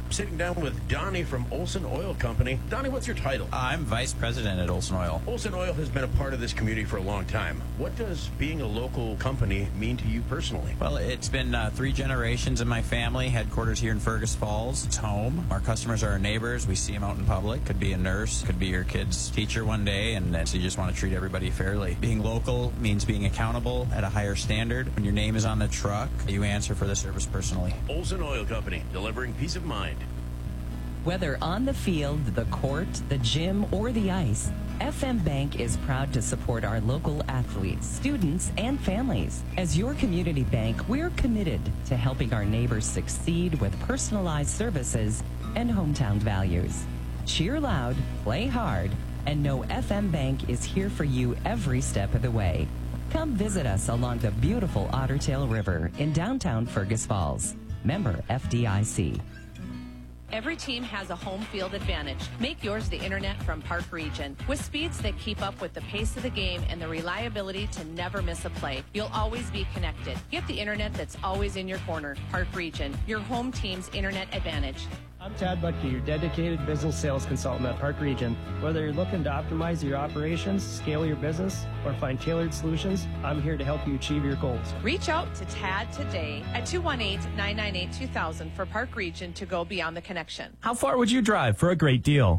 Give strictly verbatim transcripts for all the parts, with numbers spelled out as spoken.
Sitting down with Donnie from Olson Oil Company. Donnie, what's your title? I'm Vice President at Olson Oil. Olson Oil has been a part of this community for a long time. What does being a local company mean to you personally? Well, it's been uh, three generations in my family, headquarters here in Fergus Falls. It's home. Our customers are our neighbors. We see them out in public. Could be a nurse, could be your kid's teacher one day, and uh, so you just want to treat everybody fairly. Being local means being accountable at a higher standard. When your name is on the truck, you answer for the service personally. Olson Oil Company, delivering peace of mind. Whether on the field, the court, the gym, or the ice, F M Bank is proud to support our local athletes, students, and families. As your community bank, we're committed to helping our neighbors succeed with personalized services and hometown values. Cheer loud, play hard, and know F M Bank is here for you every step of the way. Come visit us along the beautiful Otter Tail River in downtown Fergus Falls. Member F D I C. Every team has a home field advantage. Make yours the internet from Park Region. With speeds that keep up with the pace of the game and the reliability to never miss a play, you'll always be connected. Get the internet that's always in your corner. Park Region, your home team's internet advantage. I'm Tad Butke, your dedicated business sales consultant at Park Region. Whether you're looking to optimize your operations, scale your business, or find tailored solutions, I'm here to help you achieve your goals. Reach out to Tad today at two one eight, nine nine eight, two thousand for Park Region to go beyond the connection. How far would you drive for a great deal?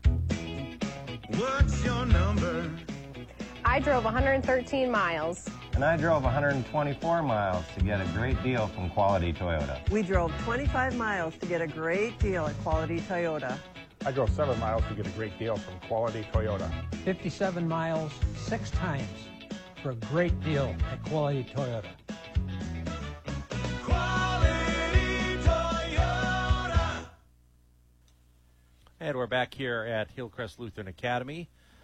What's your number? I drove one hundred thirteen miles. And I drove one hundred twenty-four miles to get a great deal from Quality Toyota. We drove twenty-five miles to get a great deal at Quality Toyota. I drove seven miles to get a great deal from Quality Toyota. fifty-seven miles, six times for a great deal at Quality Toyota. Quality Toyota. And we're back here at Hillcrest Lutheran Academy.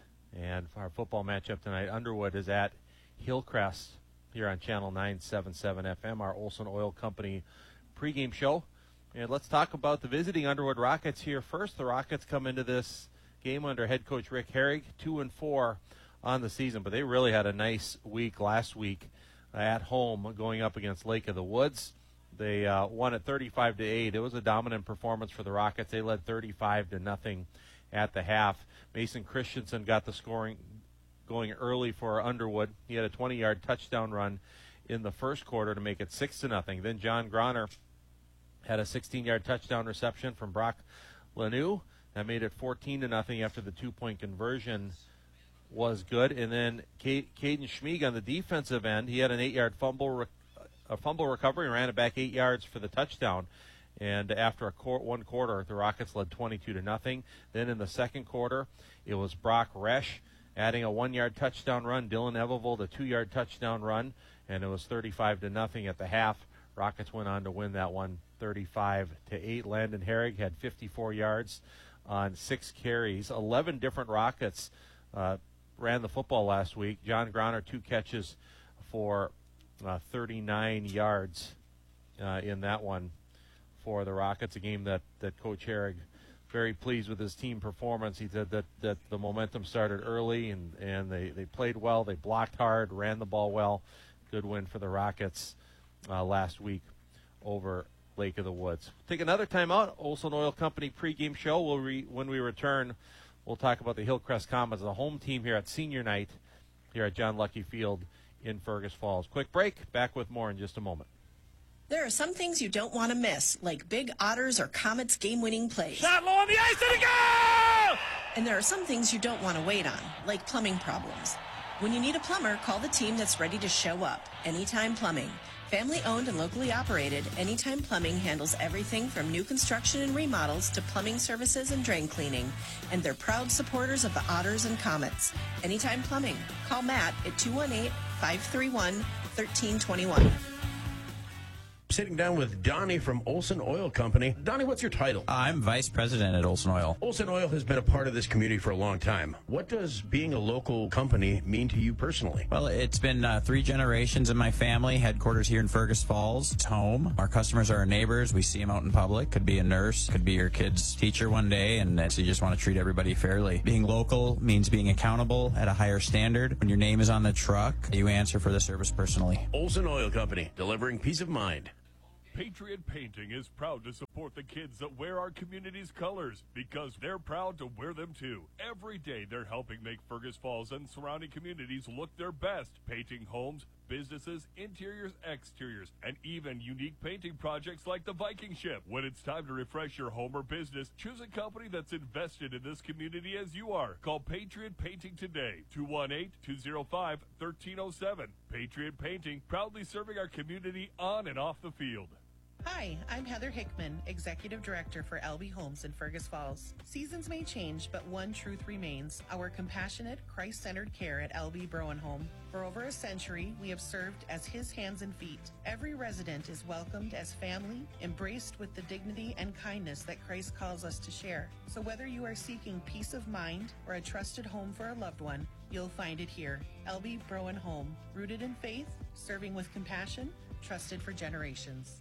And for our football matchup tonight, Underwood is at Hillcrest here on Channel nine seventy-seven F M, our Olson Oil Company pregame show. And let's talk about the visiting Underwood Rockets here first. The Rockets come into this game under head coach Rick Herrig, two and four on the season, but they really had a nice week last week uh, at home going up against Lake of the Woods. They uh, won at thirty-five to eight. It was a dominant performance for the Rockets. They led thirty-five to nothing at the half. Mason Christensen got the scoring going early for Underwood. He had a twenty-yard touchdown run in the first quarter to make it six to nothing. Then John Groner had a sixteen-yard touchdown reception from Brock Lanou. That made it fourteen to nothing after the two-point conversion was good. And then Caden Schmieg on the defensive end, he had an eight-yard fumble, re- a fumble recovery and ran it back eight yards for the touchdown. And after a qu- one quarter, the Rockets led twenty-two to nothing. Then in the second quarter, it was Brock Resch adding a one-yard touchdown run. Dylan Evelvold a two-yard touchdown run, and it was thirty-five to nothing at the half. Rockets went on to win that one, thirty-five to eight. Landon Herrig had fifty-four yards on six carries. Eleven different Rockets uh, ran the football last week. John Groner two catches for uh, thirty-nine yards uh, in that one for the Rockets. A game that that Coach Herrig very pleased with his team performance. He said that, that the momentum started early, and, and they, they played well. They blocked hard, ran the ball well. Good win for the Rockets uh, last week over Lake of the Woods. Take another time out. Olson Oil Company pregame show. We'll re, when we return, we'll talk about the Hillcrest Comets, the home team here at senior night here at John Lucky Field in Fergus Falls. Quick break. Back with more in just a moment. There are some things you don't want to miss, like Big Otters or Comets game-winning plays. Shot low on the ice, and a goal! And there are some things you don't want to wait on, like plumbing problems. When you need a plumber, call the team that's ready to show up. Anytime Plumbing. Family-owned and locally operated, Anytime Plumbing handles everything from new construction and remodels to plumbing services and drain cleaning. And they're proud supporters of the Otters and Comets. Anytime Plumbing. Call Matt at two one eight, five three one, one three two one. Sitting down with Donnie from Olson Oil Company. Donnie, what's your title? I'm Vice President at Olson Oil. Olson Oil has been a part of this community for a long time. What does being a local company mean to you personally? Well, it's been uh, three generations in my family, headquarters here in Fergus Falls. It's home. Our customers are our neighbors. We see them out in public. Could be a nurse, could be your kid's teacher one day, and so you just want to treat everybody fairly. Being local means being accountable at a higher standard. When your name is on the truck, you answer for the service personally. Olson Oil Company, delivering peace of mind. Patriot Painting is proud to support the kids that wear our community's colors because they're proud to wear them too. Every day they're helping make Fergus Falls and surrounding communities look their best, painting homes, businesses, interiors, exteriors, and even unique painting projects like the Viking ship. When it's time to refresh your home or business, choose a company that's invested in this community as you are. Call Patriot Painting today, two one eight, two zero five, one three zero seven. Patriot Painting, proudly serving our community on and off the field. Hi, I'm Heather Hickman, Executive Director for L B Homes in Fergus Falls. Seasons may change, but one truth remains: our compassionate, Christ-centered care at L B Broen Home. For over a century, we have served as His hands and feet. Every resident is welcomed as family, embraced with the dignity and kindness that Christ calls us to share. So whether you are seeking peace of mind or a trusted home for a loved one, you'll find it here. L B Broen Home, rooted in faith, serving with compassion, trusted for generations.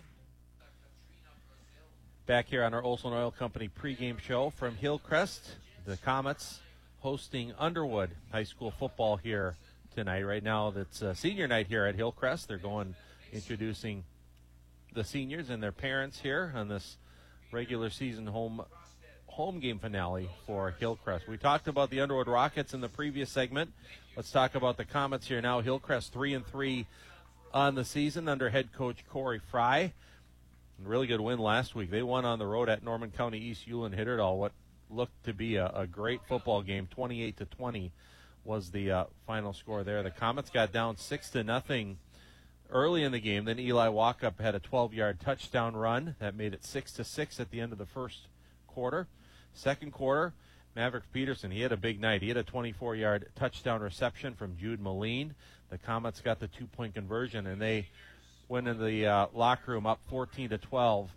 Back here on our Olson Oil Company pregame show from Hillcrest, the Comets hosting Underwood High School football here tonight. Right now, it's uh, senior night here at Hillcrest. They're going, introducing the seniors and their parents here on this regular season home home game finale for Hillcrest. We talked about the Underwood Rockets in the previous segment. Let's talk about the Comets here now. Hillcrest three and three on the season under head coach Corey Fry. Really good win last week. They won on the road at Norman County East Ulen Hitterdal. What looked to be a, a great football game. twenty-eight to twenty was the uh, final score there. The Comets got down six to nothing early in the game. Then Eli Walkup had a twelve-yard touchdown run that made it six to six at the end of the first quarter. Second quarter, Maverick Peterson, he had a big night. He had a twenty-four-yard touchdown reception from Jude Moline. The Comets got the two-point conversion, and they went in the uh, locker room up fourteen to twelve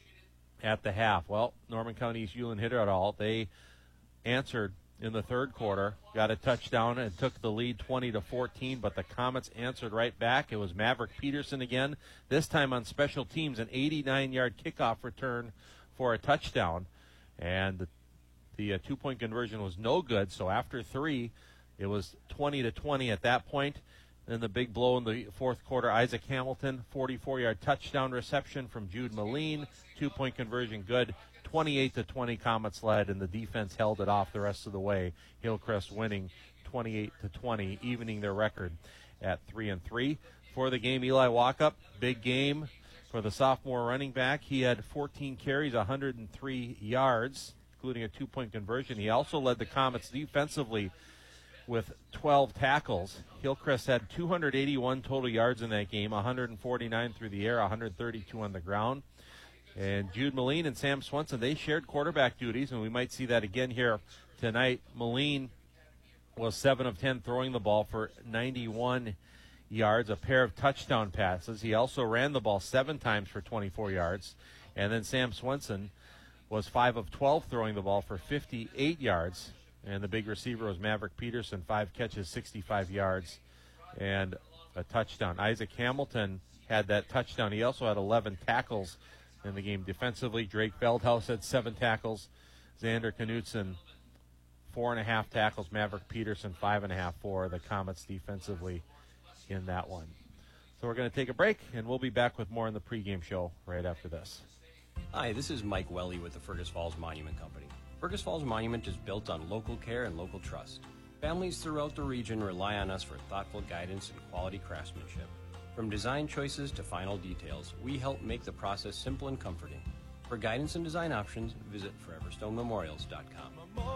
at the half. Well, Norman County East Ulen Hitterdal, they answered in the third quarter, got a touchdown and took the lead twenty to fourteen, but the Comets answered right back. It was Maverick Peterson again, this time on special teams, an eighty-nine-yard kickoff return for a touchdown. And the, the uh, two-point conversion was no good, so after three, it was twenty to twenty at that point. Then the big blow in the fourth quarter, Isaac Hamilton, forty-four-yard touchdown reception from Jude Moline, two-point conversion good, twenty-eight to twenty Comets led, and the defense held it off the rest of the way. Hillcrest winning twenty-eight to twenty, evening their record at three and three. For the game, Eli Walkup, big game for the sophomore running back. He had fourteen carries, one hundred three yards, including a two-point conversion. He also led the Comets defensively with twelve tackles. Hillcrest had two hundred eighty-one total yards in that game, one hundred forty-nine through the air, one hundred thirty-two on the ground. And Jude Moline and Sam Swenson, they shared quarterback duties, and we might see that again here tonight. Moline was seven of ten throwing the ball for ninety-one yards, a pair of touchdown passes. He also ran the ball seven times for twenty-four yards. And then Sam Swenson was five of twelve throwing the ball for fifty-eight yards. And the big receiver was Maverick Peterson, five catches, sixty-five yards, and a touchdown. Isaac Hamilton had that touchdown. He also had eleven tackles in the game defensively. Drake Feldhaus had seven tackles. Xander Knutson, four and a half tackles. Maverick Peterson, five and a half for the Comets defensively in that one. So we're going to take a break, and we'll be back with more in the pregame show right after this. Hi, this is Mike Welly with the Fergus Falls Monument Company. Fergus Falls Monument is built on local care and local trust. Families throughout the region rely on us for thoughtful guidance and quality craftsmanship. From design choices to final details, we help make the process simple and comforting. For guidance and design options, visit forever stone memorials dot com.